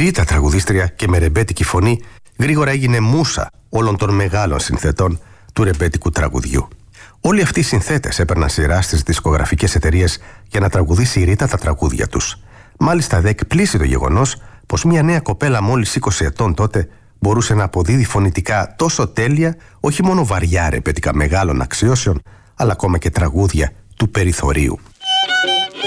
Ρίτα τραγουδίστρια και με ρεμπέτικη φωνή, γρήγορα έγινε μούσα όλων των μεγάλων συνθετών του ρεμπέτικου τραγουδιού. Όλοι αυτοί οι συνθέτες έπαιρναν σειρά στις δισκογραφικές εταιρείες για να τραγουδήσει η Ρίτα τα τραγούδια τους. Μάλιστα δε εκπλήσει το γεγονός πως μια νέα κοπέλα μόλις 20 ετών τότε μπορούσε να αποδίδει φωνητικά τόσο τέλεια όχι μόνο βαριά ρεμπέτικα μεγάλων αξιώσεων, αλλά ακόμα και τραγούδια του περιθωρίου.